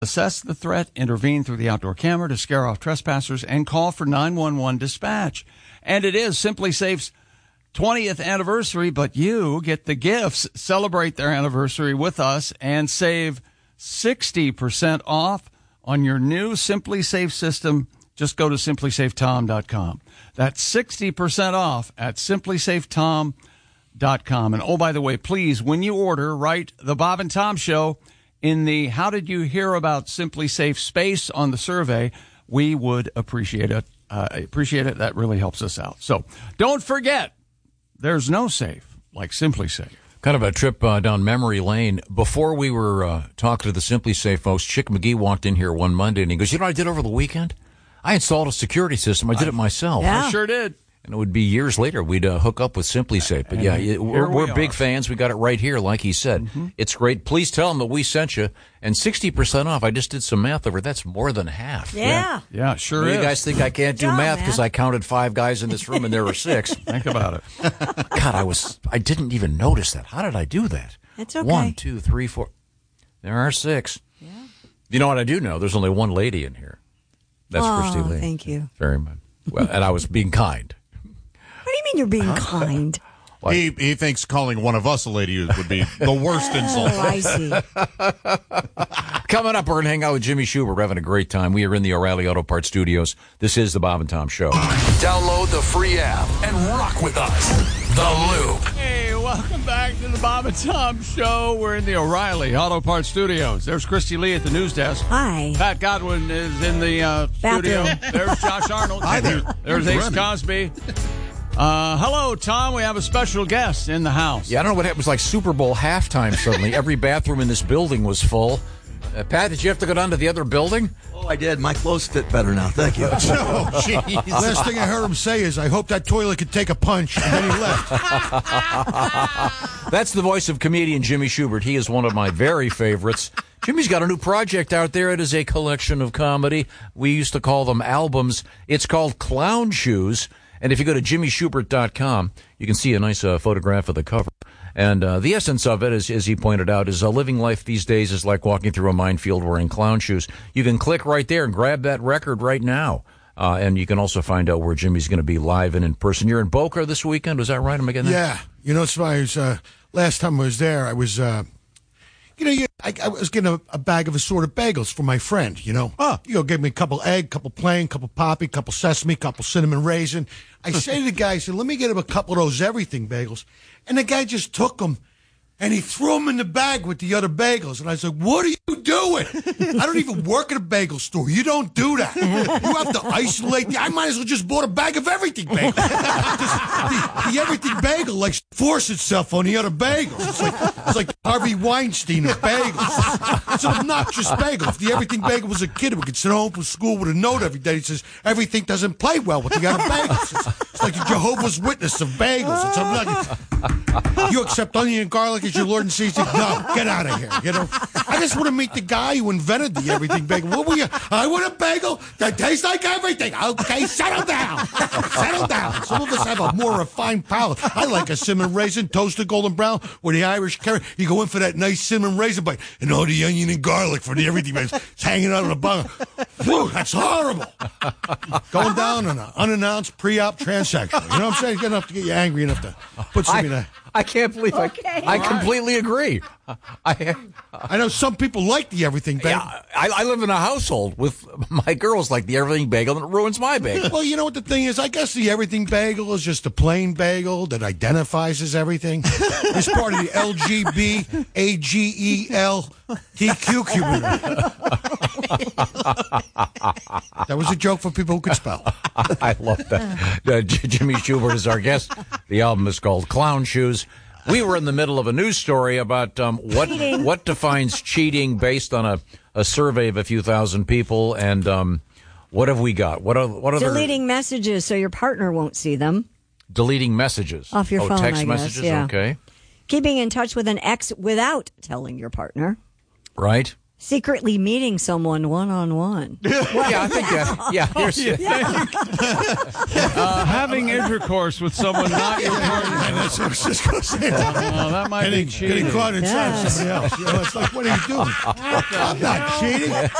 assess the threat, intervene through the outdoor camera to scare off trespassers, and call for 911 dispatch. And it is Simply Safe's 20th anniversary, but you get the gifts. Celebrate their anniversary with us and save 60% off on your new Simply Safe system. Just go to simplysafetom.com. That's 60% off at simplysafetom.com. And oh, by the way, please, when you order, write The Bob and Tom Show in the How Did You Hear About Simply Safe space on the survey. We would appreciate it. That really helps us out. So don't forget, there's no safe like Simply Safe. Kind of a trip down memory lane. Before we were talking to the Simply Safe folks, Chick McGee walked in here one Monday and he goes, "You know what I did over the weekend? I installed a security system. I did it myself." Yeah. I sure did. And it would be years later we'd hook up with Simply Safe. But yeah, we're big fans. We got it right here, like he said. Mm-hmm. It's great. Please tell them that we sent you. And 60% off. I just did some math over. That's more than half. Yeah. Yeah, sure is. You guys think I can't do math because I counted 5 guys in this room and there were 6. Think about it. God, I didn't even notice that. How did I do that? It's okay. 1, 2, 3, 4. There are 6. Yeah. You know what I do know? There's only one lady in here. That's Christy Lee. Thank you. Very much. Well, and I was being kind. What do you mean you're being kind? He thinks calling one of us a lady would be the worst insult. Oh, I see. Coming up, we're going to hang out with Jimmy Schubert. We're having a great time. We are in the O'Reilly Auto Parts studios. This is the Bob and Tom Show. Download the free app and rock with us. The Loop. Hey, welcome back to the Bob and Tom Show. We're in the O'Reilly Auto Parts studios. There's Christy Lee at the news desk. Hi. Pat Godwin is in the studio. There's Josh Arnold. Hi there. There's Ace Cosby. Hello, Tom. We have a special guest in the house. Yeah, I don't know what happened. It was like Super Bowl halftime suddenly. Every bathroom in this building was full. Pat, did you have to go down to the other building? Oh, I did. My clothes fit better now. Thank you. Oh, jeez. Last thing I heard him say is, "I hope that toilet could take a punch," and then he left. That's the voice of comedian Jimmy Schubert. He is one of my very favorites. Jimmy's got a new project out there. It is a collection of comedy. We used to call them albums. It's called Clown Shoes. And if you go to jimmyschubert.com, you can see a nice photograph of the cover. And the essence of it, as he pointed out, is living life these days is like walking through a minefield wearing clown shoes. You can click right there and grab that record right now. And you can also find out where Jimmy's going to be live and in person. You're in Boca this weekend. Was that right? Am I getting that? Yeah. You know, it's funny. Last time I was there, I was... I was getting a bag of assorted bagels for my friend, you know. Give me a couple egg, couple plain, couple poppy, couple sesame, couple cinnamon raisin. I say to the guy, I said, "Let me get him a couple of those everything bagels." And the guy just took them, and he threw them in the bag with the other bagels. And I was like, "What are you doing? I don't even work at a bagel store. You don't do that. You have to isolate. I might as well just bought a bag of everything bagels." the everything bagel likes to force itself on the other bagels. It's like Harvey Weinstein of bagels. It's an obnoxious bagel. If the everything bagel was a kid, we could sit home from school with a note every day that says everything doesn't play well with the other bagels. It's like the Jehovah's Witness of bagels. It's obnoxious. You accept onion and garlic as your Lord and Savior? No, get out of here. You know, I just want to meet the guy who invented the everything bagel. What were you? I want a bagel that tastes like everything. Okay, settle down. Settle down. Some of us have a more refined palate. I like a cinnamon raisin, toasted golden brown with the Irish carrot. You go in for that nice cinnamon raisin bite, and all the onion and garlic for the everything bagel. It's hanging out on the bottom. Whew, that's horrible. Going down on an unannounced pre-op transaction. You know what I'm saying? Good enough to get you angry enough to put some in there. I can't believe I completely agree. I know some people like the everything bagel. Yeah, I live in a household with my girls like the everything bagel, and it ruins my bagel. Well, you know what the thing is? I guess the everything bagel is just a plain bagel that identifies as everything. It's part of the LGBAGELTQ community. That was a joke for people who could spell. I love that. Jimmy Schubert is our guest. The album is called Clown Shoes. We were in the middle of a news story about what defines cheating based on a survey of a few thousand people, and what have we got? What are Deleting messages so your partner won't see them. Deleting messages off your phone, text I guess, messages. yeah. Okay. Keeping in touch with an ex without telling your partner. Right. secretly meeting someone one-on-one. Yeah, I think that. Yeah, Having intercourse with someone not your partner. That's what I was just going to say. That might be cheating. Getting caught inside somebody else. You know, it's like, what are you doing? I'm not cheating.